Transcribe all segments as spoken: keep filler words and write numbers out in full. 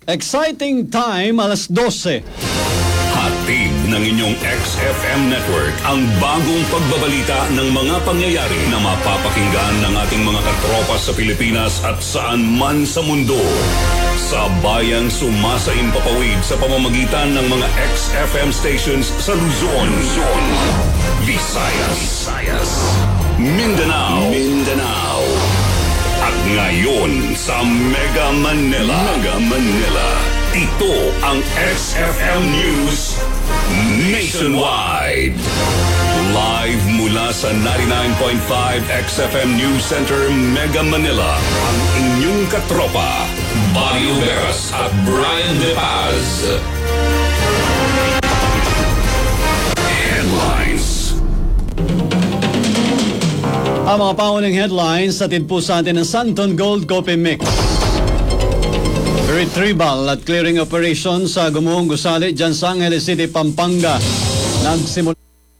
Exciting time, alas dose. Hatid ng inyong X F M Network ang bagong pagbabalita ng mga pangyayari na mapapakinggan ng ating mga katropa sa Pilipinas at saan man sa mundo. Sa bayang sumasaimpapawid sa pamamagitan ng mga X F M stations sa Luzon, Luzon, Visayas, Visayas, Mindanao, Mindanao, at ngayon sa Mega Manila, Mega Manila. Ito ang X F M News Nationwide. Live mula sa ninety-nine point five X F M News Center, Mega Manila. Ang inyong katropa, Mario Veras at Brian De Paz. Headlines. Ang mga paunang headlines atid po sa atin ng Santon Gold Coffee Mix. Retrieval at clearing operation sa Gumuhong Gusali dyan sa Angeles City, Pampanga. Nagsimula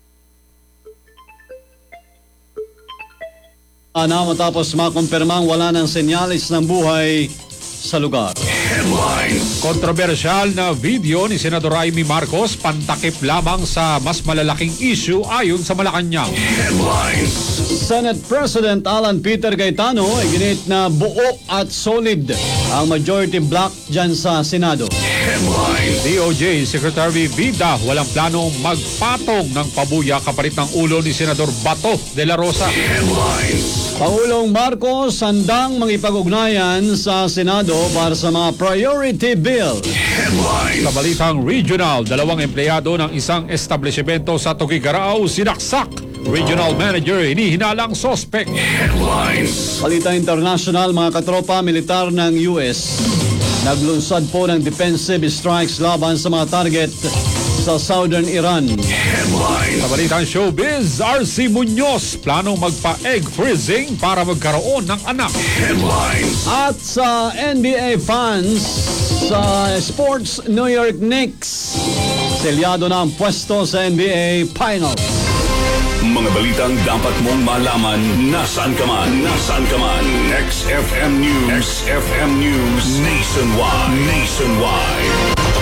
na matapos makumpirmang wala ng senyalis ng buhay sa lugar. Headlines. Kontrobersyal na video ni Senador Amy Marcos, pantakip lamang sa mas malalaking issue ayon sa Malacanang. Headlines. Senate President Alan Peter Cayetano ay ginit na buo at solid ang majority block dyan sa Senado. Headlines. D O J Secretary Vida walang planong magpatong ng pabuya kapalit ng ulo ni Senador Bato de la Rosa. Headlines. Pangulong Marcos handang mangipag-ugnayan sa Senado para sa mga priority bill. Headlines. Sa balitang regional, dalawang empleyado ng isang establishmento sa Tuguegarao sinaksak. Regional Manager hinihinalang sospek. Headlines. Balita international, mga katropa militar ng U S naglunsad po ng defensive strikes laban sa mga target sa southern Iran. Headlines. Sa balitang showbiz, R C Muñoz planong magpa-egg freezing para magkaroon ng anak. Headlines. At sa N B A fans, sa sports, New York Knicks selyado na ang pwesto sa N B A Finals. Mga balitang dapat mong malaman nasaan ka man, nasaan ka man. X F M News, X F M News Nationwide, Nationwide.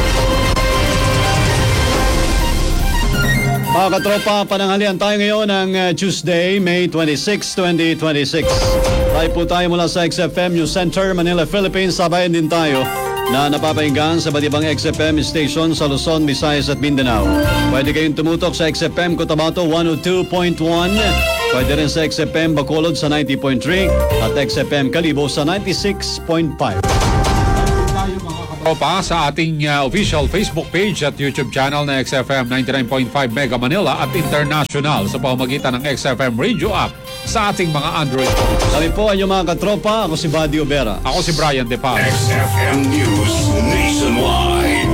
Mga katropa, pananghalian tayo ngayon ng uh, Tuesday, May twenty-sixth, twenty twenty-six. Tayo po tayo mula sa X F M News Center, Manila, Philippines. Sabayan din tayo na napapahingan sa iba't ibang X F M station sa Luzon, Visayas at Mindanao. Pwede kayong tumutok sa X F M Cotabato one oh two point one. Pwede rin sa X F M Bacolod sa ninety point three at X F M Kalibo sa ninety-six point five. Pa sa ating uh, official Facebook page at YouTube channel na X F M ninety-nine point five Mega Manila at international sa pamamagitan ng X F M Radio app sa ating mga Android phones. Kami po ay yung mga katropa. Ako si Buddy Obera. Ako si Brian De Paz. X F M News Nationwide.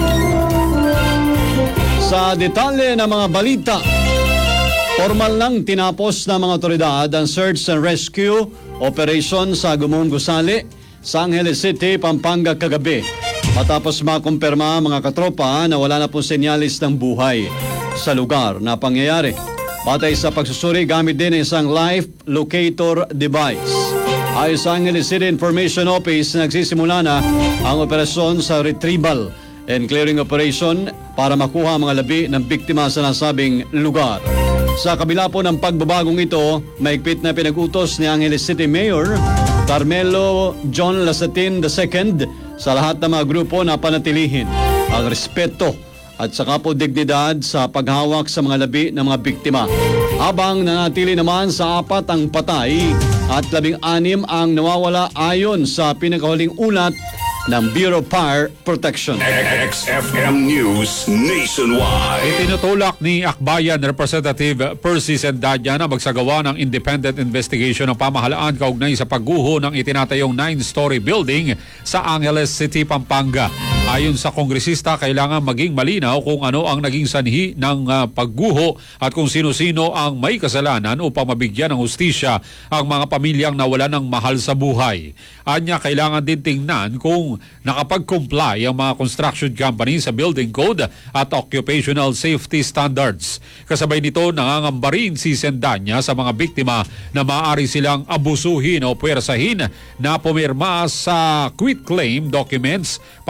Sa detalye ng mga balita, formal nang tinapos ng mga otoridad ang search and rescue operation sa Gumuhong Gusali sa Angeles City, Pampanga kagabi. Matapos makumpirma mga katropa na wala na pong senyalis ng buhay sa lugar na pangyayari. Batay sa pagsusuri, gamit din isang life locator device. Ayon sa Angeles City Information Office, nagsisimula na ang operasyon sa retrieval and clearing operation para makuha ang mga labi ng biktima sa nasabing lugar. Sa kabila po ng pagbabagong ito, maigpit na pinag-utos ni Angeles City Mayor Carmelo John Lasatin the second sa lahat ng mga grupo na panatilihin ang respeto at saka po dignidad sa paghawak sa mga labi ng mga biktima. Habang nanatili naman sa apat ang patay at labing anim ang nawawala ayon sa pinakahuling ulat ng Bureau of Fire Protection. X F M News Nationwide. Itinutulak ni Akbayan Representative Percy Sendanya na magsagawa ng independent investigation ng pamahalaan kaugnay sa pagguho ng itinatayong nine-story building sa Angeles City, Pampanga. Ayon sa kongresista, kailangan maging malinaw kung ano ang naging sanhi ng uh, pagguho at kung sino-sino ang may kasalanan upang mabigyan ng hustisya ang mga pamilyang nawala ng mahal sa buhay. Anya, kailangan din tingnan kung nakapag-comply ang mga construction company sa building code at occupational safety standards. Kasabay nito, nangangamba rin si Sendanya sa mga biktima na maaari silang abusuhin o puwersahin na pumirma sa quitclaim documents para wala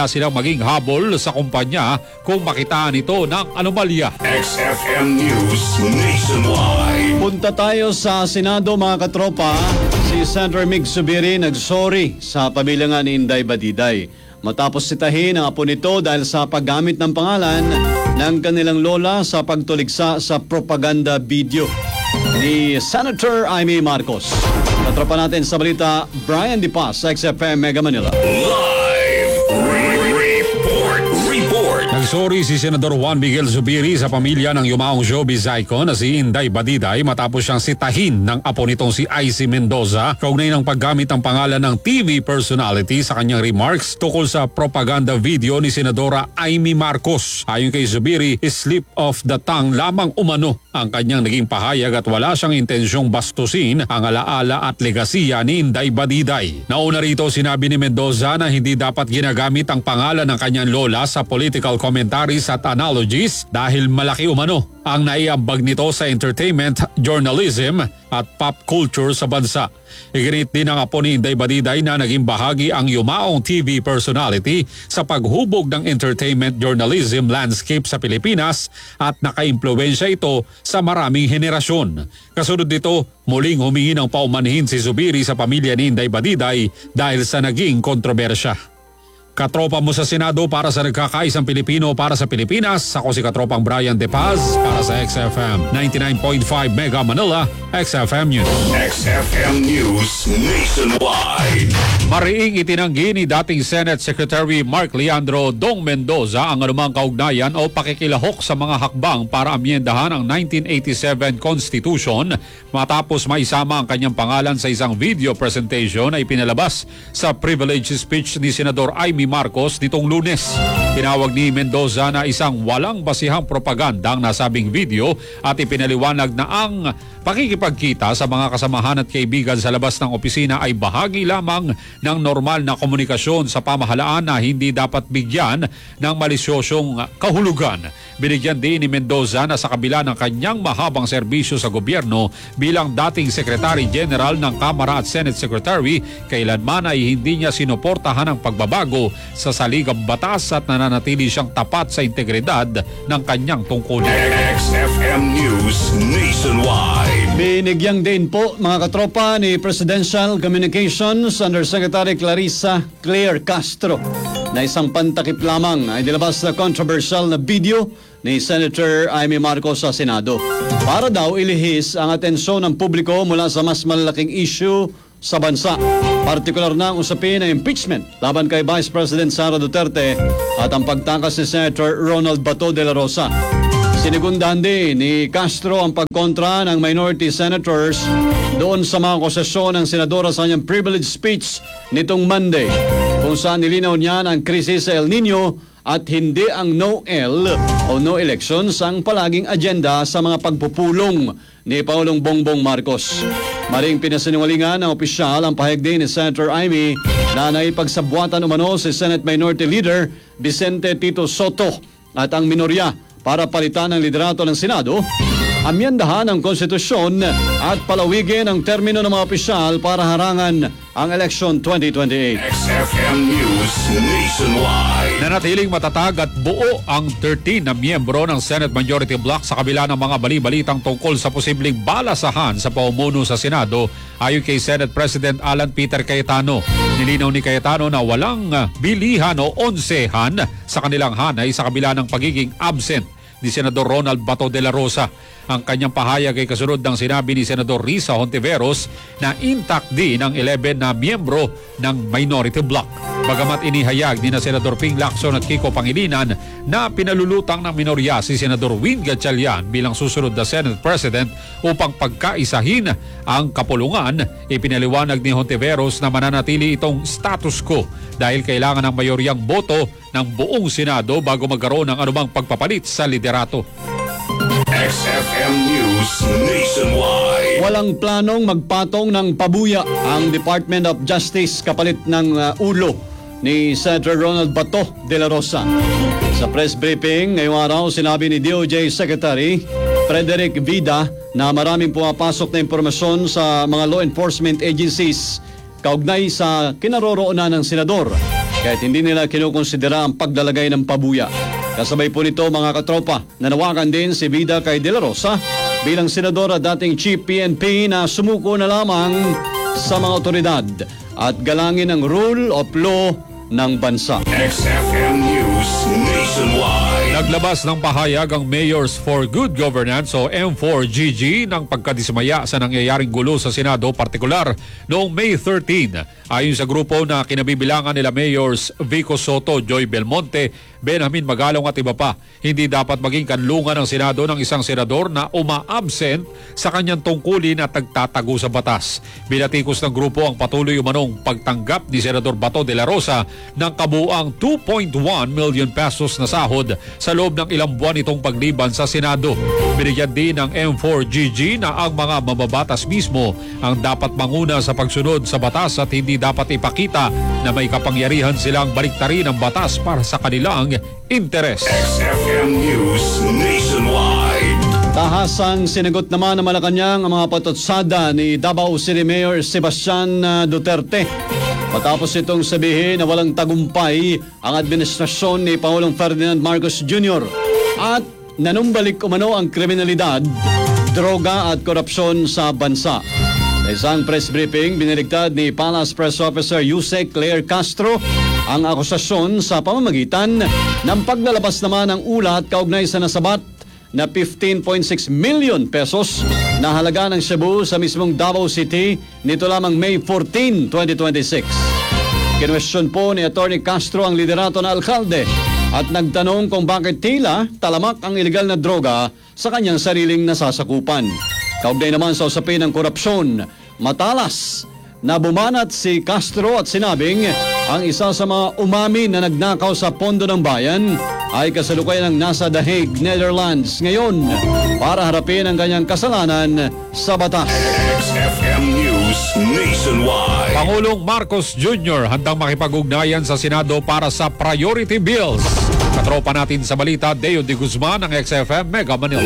handa silang maging habol sa kumpanya kung makitaan ito ng anomalya. X F M News Nationwide. Punta tayo sa Senado mga katropa. Si Senator Mig Zubiri nagsorry sa pamilya nga ni Inday Badiday matapos sitahin ang apo nito dahil sa paggamit ng pangalan ng kanilang lola sa pagtuligsa sa propaganda video ni Senator Amy Marcos. Katropa natin sa balita, Brian Di Paz, X F M Mega Manila. Live report. Report. Nagsorry si Senador Juan Miguel Zubiri sa pamilya ng yumaong showbiz icon na si Inday Badiday matapos siyang sitahin ng apo nitong si Icy Mendoza kaugnay ng paggamit ng pangalan ng T V personality sa kanyang remarks tungkol sa propaganda video ni Senadora Amy Marcos. Ayon kay Zubiri, slip of the tongue lamang umano ang kanyang naging pahayag at wala siyang intensyong bastusin ang alaala at legasiya ni Inday Badiday. Nauna rito sinabi ni Mendoza na hindi dapat ginagamit ang pangalan ng kanyang lola sa political commentaries at analogies dahil malaki umano ang naiambag nito sa entertainment, journalism at pop culture sa bansa. Iginit din ng apo ni Inday Badiday na naging bahagi ang yumaong T V personality sa paghubog ng entertainment journalism landscape sa Pilipinas at nakaimpluwensya ito sa maraming henerasyon. Kasunod dito, muling humingi ng paumanhin si Zubiri sa pamilya ni Inday Badiday dahil sa naging kontrobersya. Katropa mo sa Senado para sa nagkakaisang Pilipino para sa Pilipinas. Ako si Katropang Brian De Paz para sa X F M ninety-nine point five Mega Manila, X F M News. X F M News Nationwide. Mariing itinanggi ni dating Senate Secretary Mark Leandro Dong Mendoza ang anumang kaugnayan o pakikilahok sa mga hakbang para amyendahan ang nineteen eighty-seven Constitution matapos maisama ang kanyang pangalan sa isang video presentation na ipinalabas sa privilege speech ni Senador Amy Marcos nitong Lunes. Tinawag ni Mendoza na isang walang basihang propaganda ang nasabing video at ipinaliwanag na ang pakikipagkita sa mga kasamahan at kaibigan sa labas ng opisina ay bahagi lamang ng normal na komunikasyon sa pamahalaan na hindi dapat bigyan ng malisyosong kahulugan. Binigyan din ni Mendoza na sa kabila ng kanyang mahabang serbisyo sa gobyerno bilang dating Secretary General ng Kamara at Senate Secretary, kailanman ay hindi niya sinuportahan ang pagbabago sa saligang batas at nananatili siyang tapat sa integridad ng kanyang tungkulin. X F M News Nationwide. Binigyan din po mga katropa ni Presidential Communications Undersecretary Clarissa Claire Castro na isang pantakip lamang ay dilabas na controversial na video ni Senator Amy Marcos sa Senado para daw ilihis ang atensyon ng publiko mula sa mas malalaking issue sa bansa. Partikular na ang usapin ng impeachment laban kay Vice President Sara Duterte at ang pagtakas ni Senator Ronald Bato de la Rosa. Sinigundahan din ni Castro ang pagkontra ng minority senators doon sa mga akusasyon ng senadora sa kanyang privilege speech nitong Monday kung saan nilinaw niya ang krisis sa El Nino at hindi ang no-el o no elections ang palaging agenda sa mga pagpupulong ni Pangulong Bongbong Marcos. Maring pinasinungalingan ng opisyal ang pahayag din ni Senator Amy na naipagsabwatan umano si Senate Minority Leader Vicente Tito Soto at ang minorya para palitan ang liderato ng Senado, amyendahan ang konstitusyon at palawigin ang termino ng mga opisyal para harangan ang election twenty twenty-eight. X F M News Nationwide. Nanatiling matatag at buo ang thirteen na miyembro ng Senate Majority Bloc sa kabila ng mga bali-balitang tungkol sa posibleng balasahan sa pamumuno sa Senado ayon kay Senate President Alan Peter Cayetano. Nilinaw ni Cayetano na walang bilihan o onsehan sa kanilang hanay sa kabila ng pagiging absent ni Senador Ronald Bato de la Rosa. Ang kanyang pahayag ay kasunod ng sinabi ni Senador Risa Hontiveros na intact din ang eleven na miyembro ng Minority Bloc. Bagamat inihayag ni na Senador Ping Lacson at Kiko Pangilinan na pinalulutang ng minorya si Senador Win Gatchalian bilang susunod na Senate President upang pagkaisahin ang kapulungan, ipinaliwanag ni Hontiveros na mananatili itong status quo dahil kailangan ng mayoryang boto ng buong Senado bago magkaroon ng anumang pagpapalit sa liderato. X F M News Nationwide. Walang planong magpatong ng pabuya ang Department of Justice kapalit ng uh, ulo ni Senator Ronald Bato de la Rosa. Sa press briefing ngayong araw, sinabi ni D O J Secretary Frederick Vida na maraming pumapasok na impormasyon sa mga law enforcement agencies kaugnay sa kinaroroonan ng senador. kahit hindi nila kinukonsidera ang paglalagay ng pabuya. Kasabay po nito mga katropa, nanawagan din si Vida Kay De La Rosa bilang senador at dating Chief P N P na sumuko na lamang sa mga otoridad at galangin ang rule of law ng bansa. X F M News Nationwide. Naglabas ng pahayag ang Mayors for Good Governance o M four G G ng pagkadismaya sa nangyayaring gulo sa Senado, partikular noong May thirteenth. Ayon sa grupo na kinabibilangan nila Mayors Vico Soto, Joy Belmonte, Benjamin Magalong at iba pa, hindi dapat maging kanlungan ng Senado ng isang senador na uma-absent sa kanyang tungkulin at nagtatago sa batas. Binatikos ng grupo ang patuloy umanong pagtanggap ni Senador Bato de la Rosa ng kabuang two point one million pesos na sahod sa loob ng ilang buwan itong pagliban sa Senado. Binigyan din ng M four G G na ang mga mababatas mismo ang dapat manguna sa pagsunod sa batas at hindi dapat ipakita na may kapangyarihan silang baliktarin ang batas para sa kanilang interes. X F M News Nationwide. Tahasang sinagot naman ng Malacanang ang mga patutsada ni Davao City Mayor Sebastian uh, Duterte. Matapos itong sabihin na walang tagumpay ang administrasyon ni Pangulong Ferdinand Marcos Junior at nanumbalik umano ang kriminalidad, droga at korupsyon sa bansa. Sa isang press briefing, biniligtad ni Palace Press Officer Yusek Claire Castro ang akusasyon sa pamamagitan ng paglalabas naman ng ulat kaugnay sa nasabat na fifteen point six million pesos na halaga ng Cebu sa mismong Davao City nito lamang May fourteenth, twenty twenty-six. Kinwestiyon po ni Attorney Castro ang liderato na alkalde at nagtanong kung bakit tila talamak ang ilegal na droga sa kanyang sariling nasasakupan. Kaugnay naman sa usapin ng korupsyon, matalas na bumanat si Castro at sinabing ang isa sa mga umami na nagnakaw sa pondo ng bayan ay kasalukuyan ng nasa The Hague, Netherlands ngayon para harapin ang kanyang kasalanan sa batas. X F M News Nationwide. Pangulong Marcos Junior handang makipag-ugnayan sa Senado para sa priority bills. Katropa natin sa balita, Deo de Guzman ng X F M Mega Manila.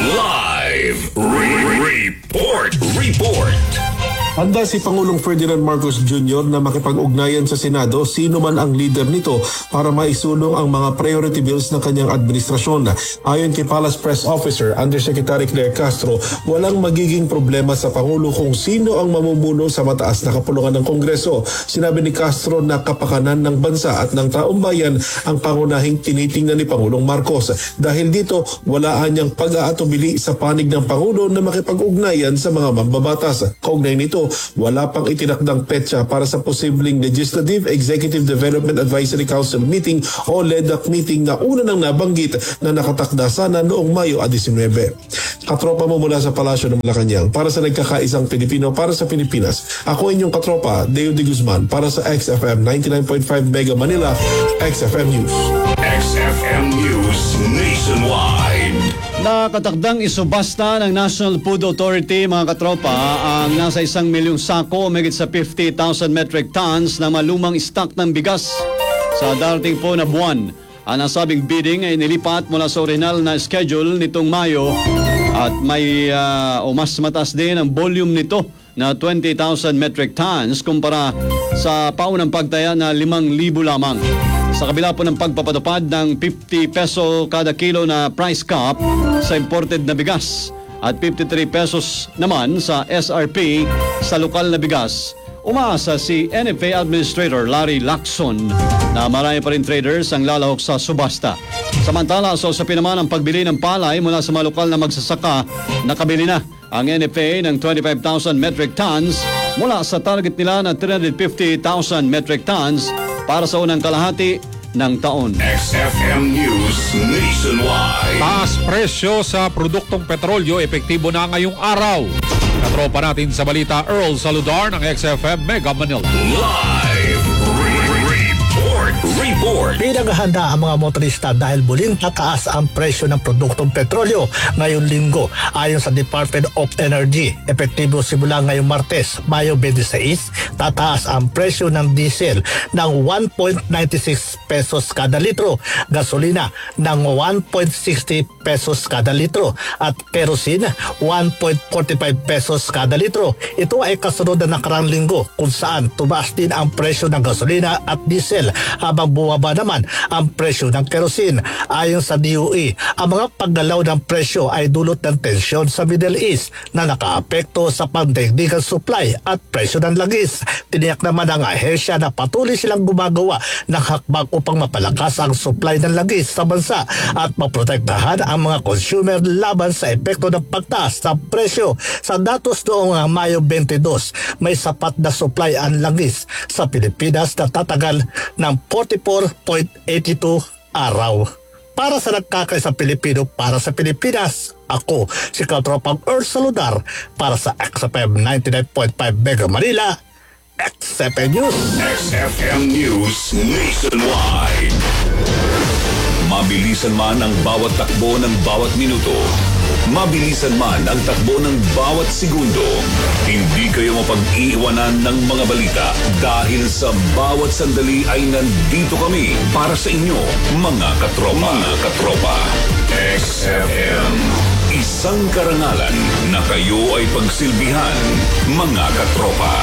Live re- report. Report. Handa si Pangulong Ferdinand Marcos Junior na makipag-ugnayan sa Senado sino man ang leader nito para maisulong ang mga priority bills ng kanyang administrasyon. Ayon kay Palace Press Officer Undersecretary Claire Castro, walang magiging problema sa Pangulo kung sino ang mamumuno sa mataas na kapulungan ng Kongreso. Sinabi ni Castro na kapakanan ng bansa at ng taong bayan ang pangunahing tinitingnan ni Pangulong Marcos. Dahil dito, wala anyang pag-aatubili sa panig ng Pangulo na makipag-ugnayan sa mga mambabatas. Kaugnay nito, wala pang itinakdang petsa para sa posibleng Legislative Executive Development Advisory Council meeting o L E D A C meeting na una nang nabanggit na nakatakda sana noong Mayo nineteen. Katropa mo mula sa Palasyo ng Malacanang para sa nagkakaisang Pilipino para sa Pilipinas. Ako inyong katropa, Deo de Guzman para sa X F M ninety-nine point five Mega Manila, X F M News. X F M News Nationwide. Nakatakdang isubasta ng National Food Authority, mga katropa, ang nasa isang milyong sako o megit sa fifty thousand metric tons na malumang stock ng bigas sa darating po na buwan. Ang nasabing bidding ay nilipat mula sa original na schedule nitong Mayo at may uh, o mas mataas din ang volume nito na twenty thousand metric tons kumpara sa paunang pagtaya na limang libo lamang. Sa kabila po ng pagpapatupad ng fifty peso kada kilo na price cap sa imported na bigas at fifty-three pesos naman sa S R P sa lokal na bigas, umaasa si N F A Administrator Larry Lacson na marami pa rin traders ang lalahok sa subasta. Samantala, sa usapin naman ang pagbili ng palay mula sa mga lokal na magsasaka, nakabili na ang N F A ng twenty-five thousand metric tons mula sa target nila na three hundred fifty thousand metric tons para sa unang kalahati ng taon. X F M News Nationwide. Taas presyo sa produktong petrolyo epektibo na ngayong araw. Katropa natin sa balita, Earl Saludar ng X F M Mega Manila. Live re- report. Report. Report. Pinaghahanda ang mga motorista dahil muling tataas ang presyo ng produktong petrolyo ngayong linggo ayon sa Department of Energy. Epektibo simula ngayong Martes, Mayo twenty-six, tataas ang presyo ng diesel ng one point nine six pesos kada litro, gasolina ng one point six zero pesos kada litro at kerosene one point four five pesos kada litro. Ito ay kasunod na nakarang linggo kung saan tumaas din ang presyo ng gasolina at diesel habang bumaba naman ang presyo ng kerosene. Ayon sa D O E, ang mga paggalaw ng presyo ay dulot ng tensyon sa Middle East na nakaapekto sa pandaigdigang supply at presyo ng langis. Tiniyak naman ng ahensya na patuloy silang gumagawa ng hakbang upang mapalakas ang supply ng langis sa bansa at maprotektahan ang mga consumer laban sa epekto ng pagtaas ng presyo. Sa datos noong Mayo twenty-two, may sapat na supply ang langis sa Pilipinas na tatagal ng forty-four point eight two araw. Para sa nagkakaisang Pilipino, para sa Pilipinas, ako si Katropang Earth Saludar para sa X F M ninety-nine point five Mega Manila, X F M News. X F M News Nationwide. Mabilisan man ang bawat takbo ng bawat minuto, mabilisan man ang takbo ng bawat segundo, hindi kayo mapag-iiwanan ng mga balita dahil sa bawat sandali ay nandito kami para sa inyo, mga katropa. Mga katropa. X F M. Isang karangalan na kayo ay pagsilbihan, mga katropa.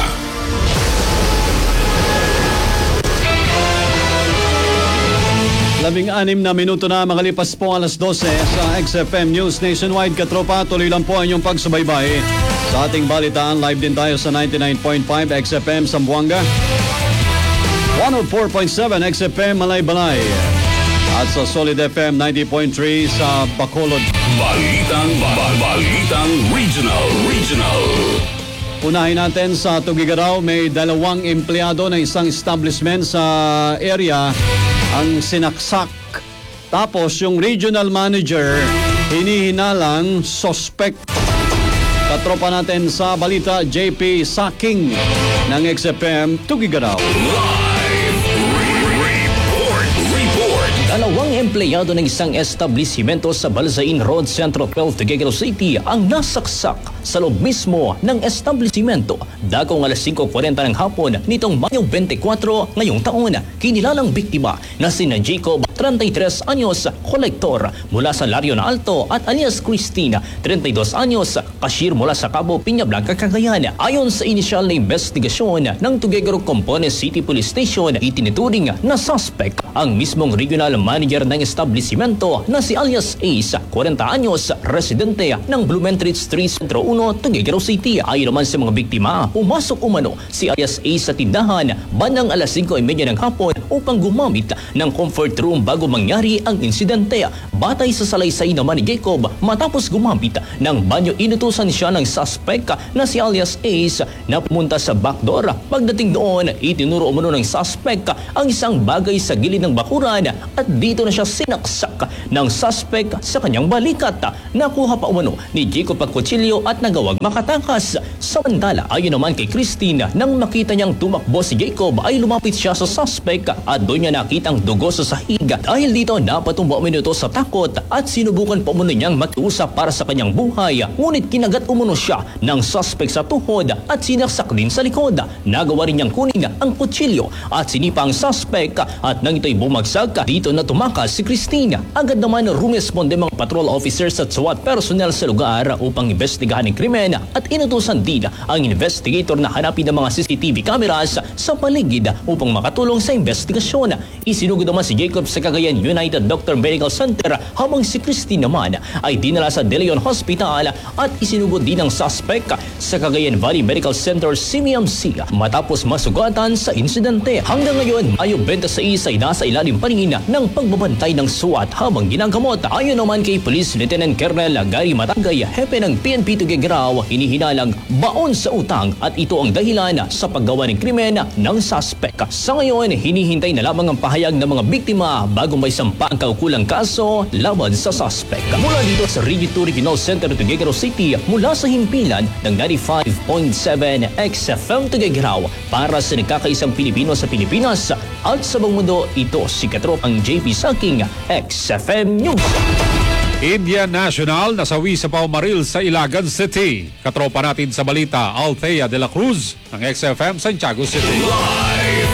Labing anim na minuto na makalipas po alas dose sa X F M News Nationwide. Katropa, tuloy lang po ang inyong pagsubaybay sa ating balitaan. Live din tayo sa ninety-nine point five X F M Zamboanga, one oh four point seven X F M Malay-Balay at sa Solid F M ninety point three sa Bacolod. Balitang, ba- balitang regional, regional. Unahin natin sa Tugigaraw, may dalawang empleyado ng isang establishment sa area ang sinaksak. Tapos yung regional manager hinihinalang suspect. Katropa natin sa balita, J P Saking ng X F M Tugigaraw. Live report, report. Dalawang empleyado ng isang establishmento sa Balzain Road, Centro twelve, Tuguegarao City ang nasaksak sa loob mismo ng establishmento. Dakong alas five forty ng hapon nitong Mayo twenty-four ngayong taon, kinilalang biktima na sina Jacob, thirty-three anyos, kolektor mula sa Larion Alto at alias Christina, thirty-two anyos, cashier mula sa Cabo Piña Blanca, Cagayan. Ayon sa inisyal na investigasyon ng Tuguegarao Component City Police Station, itinuturing na suspect ang mismong regional manager ng establishmento na si alias Ace, forty anyos, residente ng Blumentritt Street, Centro one, Tuguegarao City. Ayon naman sa mga biktima, pumasok umano si alias Ace sa tindahan bandang alas five thirty ng hapon upang gumamit ng comfort room bago mangyari ang insidente. Batay sa salaysay naman ni Jacob, matapos gumamit ng banyo, inutusan siya ng suspect na si alias Ace na pumunta sa backdoor. Pagdating doon, itinuro umano ng suspect ang isang bagay sa gilid ng bakuran at dito na siya sinaksak ng suspect sa kanyang balikat. Nakuha pa umano ni Jacob ang kutsilyo at nagawag makatakas. Samantala, ayon naman kay Christine, nang makita niyang tumakbo si Jacob ay lumapit siya sa suspect at doon niya nakitang dugo sa sahig. Dahil dito, napatumba umano ito sa takot at sinubukan pa umano niyang makiusap para sa kanyang buhay. Ngunit kinagat umano siya ng suspect sa tuhod at sinaksak din sa likod. Nagawa rin niyang kunin ang kutsilyo at sinipa ang suspect at nang ito'y bumagsak, dito na tumakas si Christina. Agad naman rumesponde mga patrol officers at SWAT personnel sa lugar upang imbestigahan ang krimen at inutusan din ang investigator na hanapin ang mga C C T V cameras sa paligid upang makatulong sa investigasyon. Isinugod naman si Jacob sa Cagayan United Doctor Medical Center habang si Christine naman ay dinala sa De Leon Hospital at isinugod din ang suspect sa Cagayan Valley Medical Center C M C matapos masugatan sa insidente. Hanggang ngayon, Mayo twenty-six ay nasa ilalim pa rin ng pagbabantay ng SWAT habang ginagamot. Ayon naman kay Police Lieutenant Colonel Gary Matagay, hepe ng P N P Tuguegarao, hinihinalang baon sa utang at ito ang dahilan sa paggawa ng krimen ng suspect. Sa ngayon, hinihintay na lamang ang pahayag ng mga biktima bago may sampa ang kaukulang kaso laban sa suspect. Mula dito sa Region two Regional Center Tuguegarao City, mula sa himpilan ng ninety-five point seven X F M Tuguegarao, para sa nagkakaisang Pilipino sa Pilipinas, At sa buong mundo, ito si Katropang J P Saking, X F M News. Indian National nasawi sa paumaril sa Ilagan City. Katropa natin sa balita, Althea de la Cruz ng X F M Santiago City. Live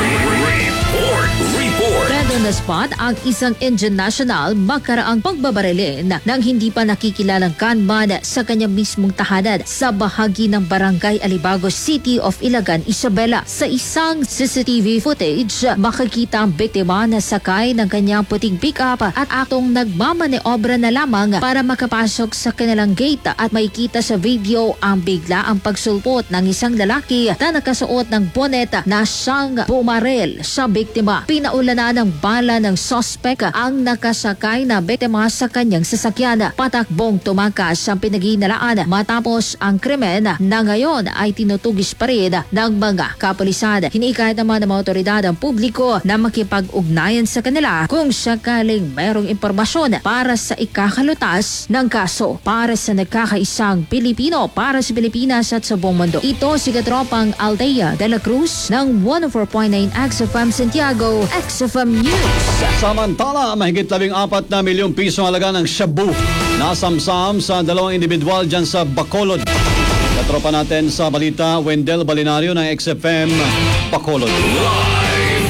report, report. Red on the spot ang isang Indian national makaraang pagbabarilin nang hindi pa nakikilalang gunman sa kanyang mismong tahanan sa bahagi ng Barangay Alibagos City of Ilagan, Isabela. Sa isang C C T V footage, makikita ang biktima na sakay ng kanyang puting pick-up at atong nagmamaneobra na lamang para makapasok sa kanilang gate at makikita sa video ang bigla ang pagsulpot ng isang lalaki na nakasuot ng bonnet na siyang bumaril sa biktima. Pinaulanan ng bala ng suspect ang nakasakay na biktima sa kanyang sasakyan. Patakbong tumakas ang pinaghinalaan matapos ang krimen na ngayon ay tinutugis pa rin ng mga kapulisan. Hinikayat naman ng mga otoridad ang publiko na makipag-ugnayan sa kanila kung sakaling mayroong impormasyon para sa ikakalutas ng kaso para sa nagkakaisang Pilipino para sa Pilipinas at sa buong mundo. Ito si Katropang Althea de la Cruz ng one oh four point nine X F M Santiago, X F M News. Samantala, mahigit labing apat na milyong piso halaga ng shabu nasamsam sa dalawang individual dyan sa Bacolod. Katropa natin sa balita, Wendell Balinario ng X F M Bacolod. Live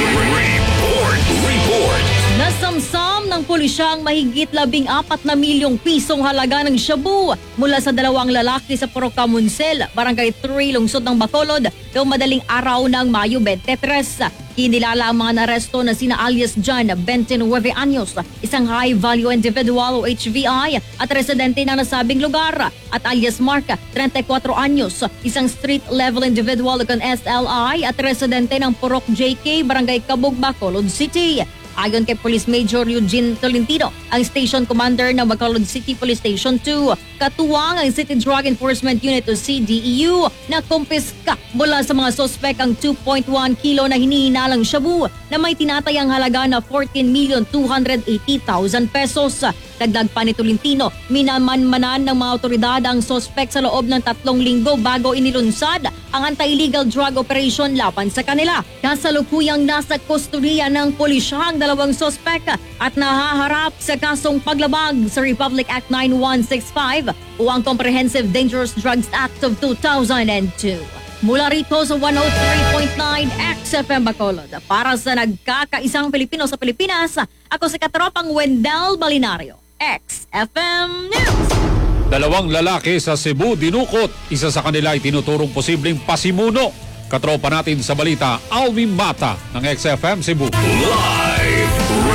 report, report. Nasamsam ng pulisya ang mahigit labing apat na milyong pisong halaga ng shabu mula sa dalawang lalaki sa Poroca Muncel, Barangay three, lungsod ng Bacolod, noong madaling araw ng Mayo twenty-three. Kinilala ang mga naresto na sina alias John, twenty-nine anyos, isang high-value individual o H V I at residente ng nasabing lugar, at alias Mark, thirty-four anyos, isang street-level individual con S L I at residente ng Purok J K, Barangay Cabug, Bacolod City. Ayon kay Police Major Eugene Tolentino, ang Station Commander ng Bacolod City Police Station two, katuwang ang City Drug Enforcement Unit o C D E U na kumpiska mula sa mga sospek ang two point one kilo na hinihinalang shabu na may tinatayang halaga na fourteen million two hundred eighty thousand pesos. Dagdag pa ni Tolentino, minamanmanan ng mga otoridad ang sospek sa loob ng tatlong linggo bago inilunsad ang anti-illegal drug operation laban sa kanila. Kasalukuyang nasa kustodiya ng pulisya ang dalawang sospek at nahaharap sa kasong paglabag sa Republic Act nine one six five o ang Comprehensive Dangerous Drugs Act of two thousand two. Mula rito sa one oh three point nine X F M Bacolod, para sa nagkakaisang Pilipino sa Pilipinas, ako si Katropang Wendell Balinario, X F M News. Dalawang lalaki sa Cebu dinukot. Isa sa kanila ay tinuturong posibleng pasimuno. Katropa natin sa balita, Alvin Mata ng X F M Cebu. Live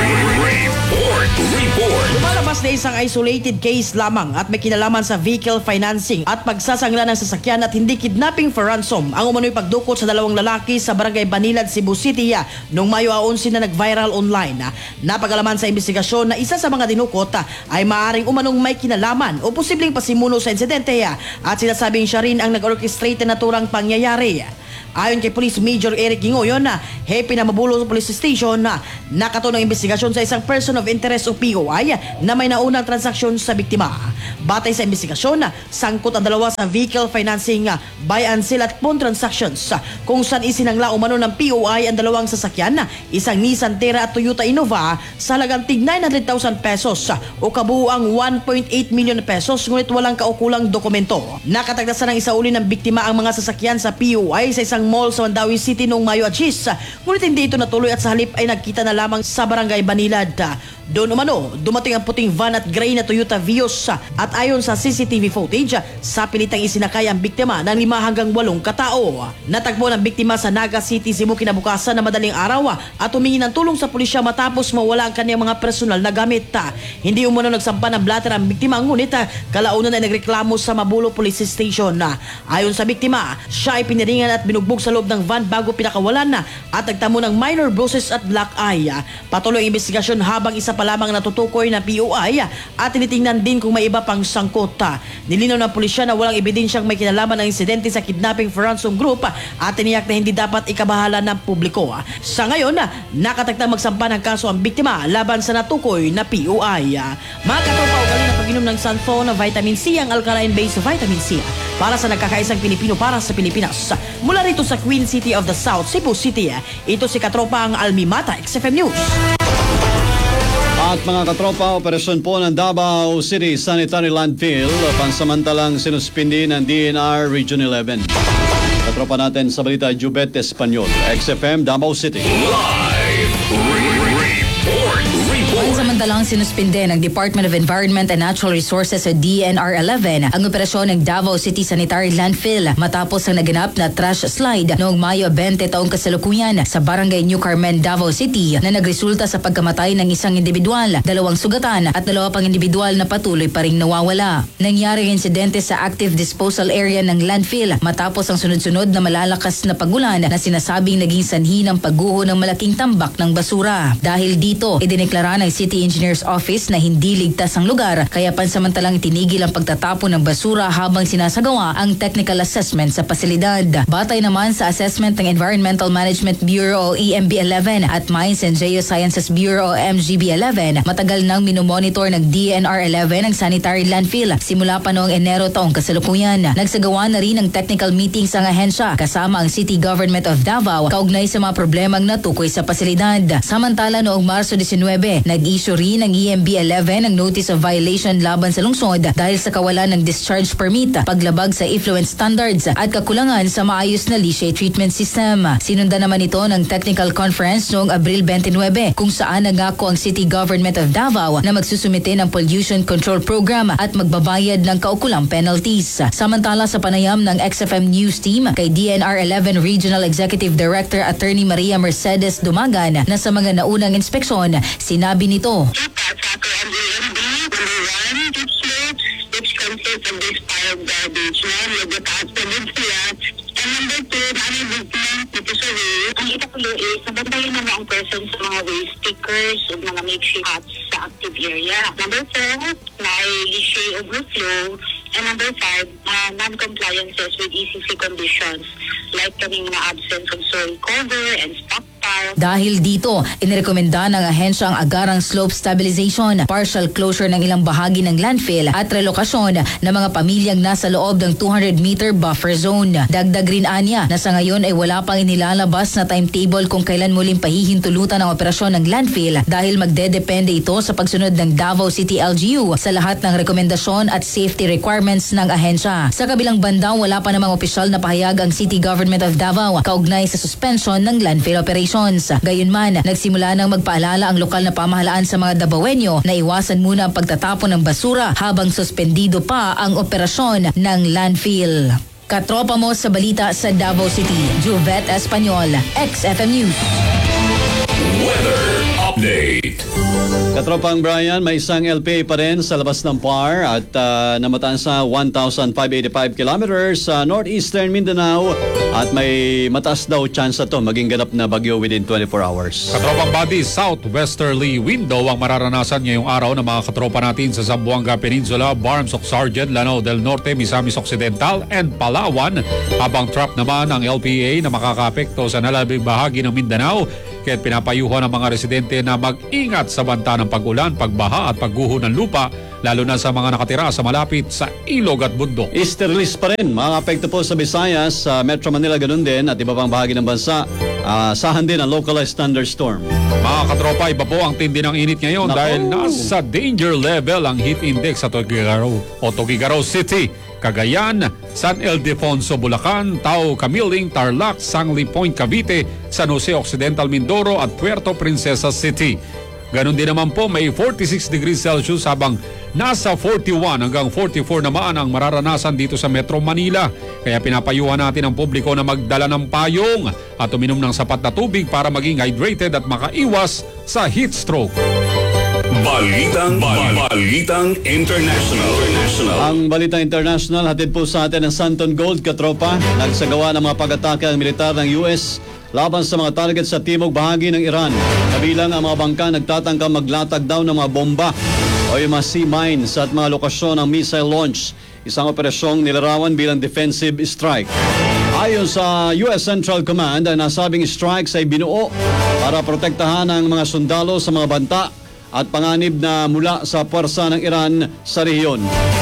report, report. Lumalabas na isang isolated case lamang at may kinalaman sa vehicle financing at pagsasangla ng sasakyan at hindi kidnapping for ransom ang umano'y pagdukot sa dalawang lalaki sa Barangay Banilad, Cebu City noong Mayo eleven na nag-viral online. Napagalaman sa investigasyon na isa sa mga dinukot ay maaaring umanong may kinalaman o posibleng pasimuno sa insidente at sinasabing siya rin ang nag-orchestrate na naturang pangyayari. Ayon kay Police Major Eric Gingoyon na hepe na mabulo sa police station na nakatunong investigasyon sa isang person of interest o P O I na may naunang transaksyon sa biktima. Batay sa investigasyon, sangkot ang dalawa sa vehicle financing, buy and sell at pawn transactions kung saan isinangla umano ng P O I ang dalawang sasakyan, isang Nissan Terra at Toyota Innova sa halagang tig nine hundred thousand pesos o kabuuang one point eight million pesos ngunit walang kaukulang dokumento. Nakatagdasan ng isauli ng biktima ang mga sasakyan sa P O I sa isang mall sa Mandawi City noong Mayo Achis, ngunit hindi ito natuloy at sa halip ay nagkita na lamang sa Barangay Banilad. Doon umano, dumating ang puting van at gray na Toyota Vios at ayon sa C C T V footage, sa pilitang isinakay ang biktima ng lima hanggang walong katao. Natagpo ng biktima sa Naga City, Cebu kinabukasan na madaling araw at humingi ng tulong sa pulisya matapos mawala ang kanyang mga personal na gamit. Hindi umano nagsampa ng blatter ang biktima, ngunit kalaunan ay nagreklamo sa Mabulo Police Station. Ayon sa biktima, siya ay piniringan at binugbog sa loob ng van bago pinakawalan at nagtamo ng minor bruises at black eye. Patuloy ang investigasyon habang isa pa lamang natutukoy na P O I at tinitingnan din kung may iba pang sangkot. Nilinaw ng pulisya na walang ebidensyang may kinalaman ng insidente sa kidnapping for ransom group at tiniyak na hindi dapat ikabahala ng publiko. Sa ngayon, nakatagtang magsampa ng kaso ang biktima laban sa natukoy na P O I. Mga katropa, ugali na pag-inom ng Sanfo na vitamin C, ang alkaline-based vitamin C para sa nagkakaisang Pilipino para sa Pilipinas. Mula rito sa Queen City of the South, Cebu City, ito si katropa ang Almimata, X F M News. At mga katropa, operasyon po ng Davao City Sanitary Landfill, pansamantalang sinuspindi ng D N R Region eleven. Katropa natin sa balita, Jubet Espanyol, X F M, Davao City. Live report. Report. Pansamantalang sinuspinde ng Department of Environment and Natural Resources sa D N R eleven ang operasyon ng Davao City Sanitary Landfill matapos ang naganap na trash slide noong Mayo twenty taong kasalukuyan sa Barangay New Carmen, Davao City na nagresulta sa pagkamatay ng isang individual, dalawang sugatan at dalawa pang individual na patuloy pa ring nawawala. Nangyari ang insidente sa active disposal area ng landfill matapos ang sunod-sunod na malalakas na pagulan na sinasabing naging sanhi ng pagguho ng malaking tambak ng basura. Dahil dito, idineklara ng City Engineer's Office na hindi ligtas ang lugar kaya pansamantalang itinigil ang pagtatapon ng basura habang sinasagawa ang technical assessment sa pasilidad. Batay naman sa assessment ng Environmental Management Bureau o E M B eleven at Mines and Geosciences Bureau o M G B eleven, matagal nang minomonitor ng D N R eleven ang sanitary landfill simula pa noong Enero taong kasalukuyan. Nagsagawa na rin ng technical meetings ang ahensya kasama ang City Government of Davao kaugnay sa mga problemang natukoy sa pasilidad. Samantala noong Marso nineteen, nag-issue rin ng E M B eleven ang Notice of Violation laban sa lungsod dahil sa kawalan ng discharge permit, paglabag sa effluent standards at kakulangan sa maayos na leachate treatment system. Sinundan naman ito ng technical conference noong Abril twenty-nine kung saan nangako ang City Government of Davao na magsusumite ng pollution control program at magbabayad ng kaukulang penalties. Samantala sa panayam ng X F M News Team kay D N R eleven Regional Executive Director Attorney Maria Mercedes Dumagan na sa mga naunang inspeksyon, sinabi nito. Which consists of this pile of garbage na nagtatapos sila. And number two, management dito sa way. Ang itapulo is nabantayan naman ang presence sa mga waste stickers o mga makeshift huts sa active area. Number four, na leachate overflow. And number five, uh, non-compliances with E C C conditions like kaming mga absence of soil cover and stockpile. Dahil dito, inirekomenda ng ahensya ang agarang slope stabilization, partial closure ng ilang bahagi ng landfill at relokasyon ng mga pamilyang nasa loob ng two hundred meter buffer zone. Dagdag rin anya na sa ngayon ay wala pang inilalabas na timetable kung kailan muling pahihintulutan ang operasyon ng landfill dahil magdedepende ito sa pagsunod ng Davao City L G U sa lahat ng rekomendasyon at safety requirements ng ahensya. Sa kabilang banda, wala pa namang opisyal na pahayag ang City Government of Davao kaugnay sa suspension ng landfill operations. Gayunman, nagsimula nang magpaalala ang lokal na pamahalaan sa mga Davaoenyo na iwasan muna ang pagtatapon ng basura habang suspendido pa ang operasyon ng landfill. Katropa mo sa balita sa Davao City, Juvet Espanyol, X F M News. Weather update. Katropang Brian, may isang L P A pa rin sa labas ng P A R at uh, namataan sa one thousand five hundred eighty-five kilometers sa northeastern Mindanao at may mataas daw chance ito maging ganap na bagyo within twenty-four hours. Katropang body, southwesterly wind daw ang mararanasan ngayong araw ng mga katropa natin sa Zamboanga Peninsula, Barms of Sargent, Lanao del Norte, Misamis Occidental and Palawan, habang trap naman ang L P A na makakaapekto sa nalabing bahagi ng Mindanao. Kaya't pinapayuhan ang mga residente na mag-ingat sa banta ng pag-ulan, pagbaha at pagguho ng lupa, lalo na sa mga nakatira sa malapit sa ilog at bundok. Easterlies pa rin. Mga apekto po sa Visayas, sa Metro Manila ganun din at iba pang bahagi ng bansa. Uh, sahan din ang localized thunderstorm. Mga katropa, iba po ang tindi ng init ngayon. Naku. Dahil nasa danger level ang heat index sa Tugigaraw o Tugigaraw City, Cagayan, San Ildefonso, Bulacan, Tao, Camiling, Tarlac, Sangli Point, Cavite, San Jose Occidental, Mindoro at Puerto Princesa City. Ganon din naman po may forty-six degrees Celsius habang nasa forty-one hanggang forty-four naman ang mararanasan dito sa Metro Manila. Kaya pinapayuhan natin ang publiko na magdala ng payong at uminom ng sapat na tubig para maging hydrated at makaiwas sa heat stroke. Balitang, Balitang International. International. Ang Balitang International hatid po sa atin ng Santon Gold, katropa. Nagsagawa ng mga pag-atake ang militar ng U S laban sa mga target sa timog bahagi ng Iran. Kabilang ang mga bangka nagtatangka maglatag daw ng mga bomba o yung mga sea mines at mga lokasyon ng missile launch. Isang operasyong nilarawan bilang defensive strike. Ayon sa U S Central Command, ang nasabing strikes ay binuo para protektahan ang mga sundalo sa mga banta at panganib na mula sa puwersa ng Iran sa rehiyon.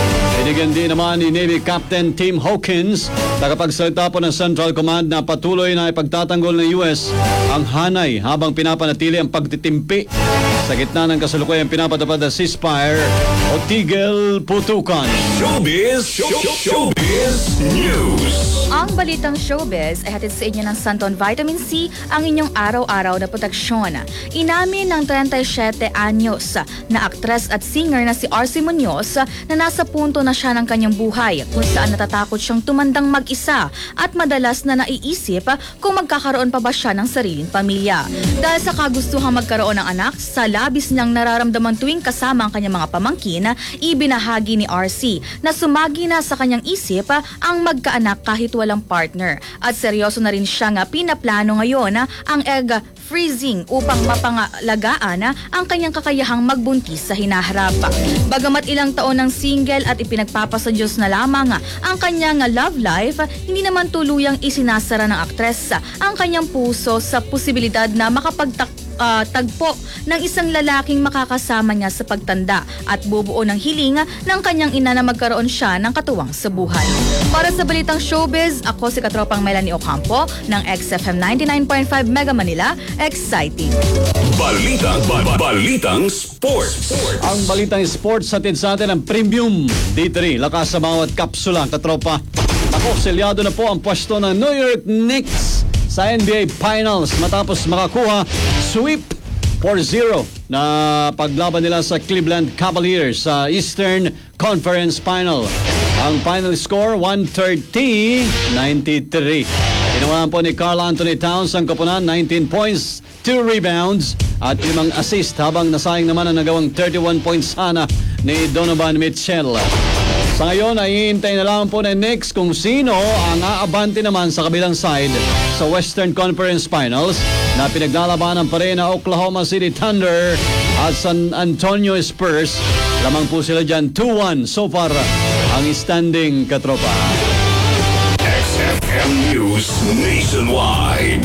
Binigyan din naman ni Navy Captain Tim Hawkins, tagapagsalita po ng Central Command, na patuloy na ipagtatanggol ng U S ang hanay habang pinapanatili ang pagtitimpi sa gitna ng kasalukuyang pinapatupad na ceasefire o tigil putukan. Showbiz, show, showbiz news. Ang balitang showbiz ay hatid sa inyo ng Santon Vitamin C, ang inyong araw-araw na proteksyon. Inamin ng thirty-seven anyos na aktres at singer na si R C Munoz na nasa punto na siya ng kanyang buhay kung saan natatakot siyang tumandang mag-isa at madalas na naiisip kung magkakaroon pa ba siya ng sariling pamilya. Dahil sa kagustuhang magkaroon ng anak, sa labis niyang nararamdaman tuwing kasama ang kanyang mga pamangkin, ibinahagi ni R C na sumagi na sa kanyang isip ang magkaanak kahit walang partner. At seryoso na rin siya nga pinaplano ngayon ang egg freezing upang mapangalagaan ang kanyang kakayahang magbuntis sa hinaharap. Bagamat ilang taon ng single at ipinagpapasa Diyos na lamang ang kanyang love life, hindi naman tuluyang isinasara ng aktres ang kanyang puso sa posibilidad na makapagtak Uh, tagpo ng isang lalaking makakasama niya sa pagtanda at bubuo ng hiling ng kanyang ina na magkaroon siya ng katuwang sa buhay. Para sa balitang showbiz, ako si Katropang Melanie Ocampo ng X F M ninety-nine point five Mega Manila. Exciting! Balitang, ba- balitang sports. Ang balitang sports hatid sa atin ang premium D three. Lakas sa bawat kapsula, katropa. Ako, selyado na po ang pwesto ng New York Knicks sa N B A Finals matapos makakuha sweep four zero na paglaban nila sa Cleveland Cavaliers sa Eastern Conference Final. Ang final score one thirty ninety-three. Ginawa po ni Karl Anthony Towns ang koponan, nineteen points, two rebounds at limang assist, habang nasayang naman ang nagawang thirty-one points sana ni Donovan Mitchell. Sa ngayon ay hihintay na lang po ng Knicks kung sino ang aabante naman sa kabilang side sa Western Conference Finals na pinaglalabanan pa rin na Oklahoma City Thunder at San Antonio Spurs. Lamang po sila dyan two one so far ang standing, katropa. X F M News Nationwide.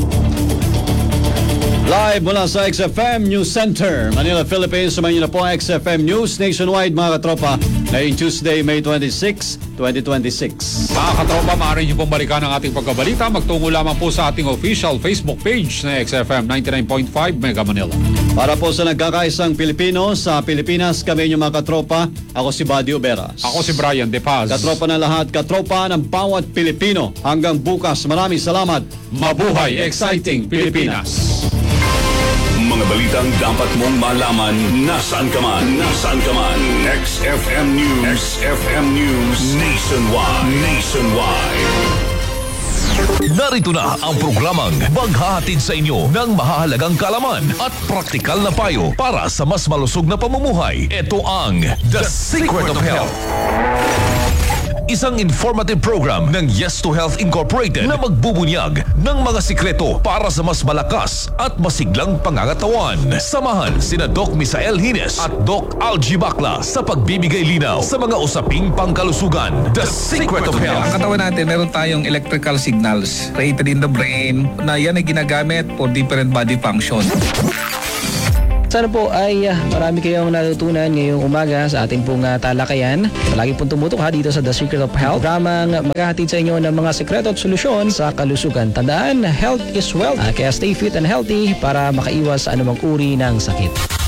Live mula sa X F M News Center, Manila, Philippines. Sumayin niyo na po ang X F M News Nationwide, mga katropa, ngayong Tuesday, May twenty-sixth, twenty twenty-six. Mga katropa, maaari niyo pong balikan ang ating pagkabalita. Magtungo lamang po sa ating official Facebook page na X F M ninety-nine point five Mega Manila. Para po sa nagkakaisang Pilipino sa Pilipinas, kami inyong mga katropa. Ako si Buddy Oberas. Ako si Brian De Paz. Katropa na lahat, katropa ng bawat Pilipino. Hanggang bukas, maraming salamat. Mabuhay, exciting Pilipinas! Mga balitang dapat mong malaman nasaan ka man. Nasaan ka man. X F M News. X F M News Nationwide. Nationwide. Narito na ang programang maghahatid sa inyo ng mahahalagang kaalaman at praktikal na payo para sa mas malusog na pamumuhay. Ito ang The Secret of Health. Isang informative program ng Yes to Health Incorporated na magbubunyag ng mga sikreto para sa mas malakas at masiglang pangangatawan. Samahan sina Doc Misael Hines at Doc Algie Bacla sa pagbibigay linaw sa mga usaping pangkalusugan. The Secret of Health. Ang katawan natin, meron tayong electrical signals created in the brain na yan ay ginagamit for different body function. Sana po ay uh, marami kayong natutunan ngayong umaga sa ating pong uh, talakayan. Palagi pong tumutok ha dito sa The Secret of Health. Programang maghahatid sa inyo ng mga sekreto at solusyon sa kalusugan. Tandaan, health is wealth. Uh, kaya stay fit and healthy para makaiwas sa anumang uri ng sakit.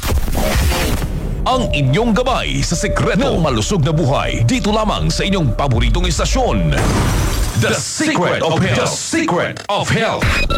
Ang inyong gabay sa sekreto ng malusog na buhay dito lamang sa inyong paboritong istasyon. The Secret of Health. The Secret of Health.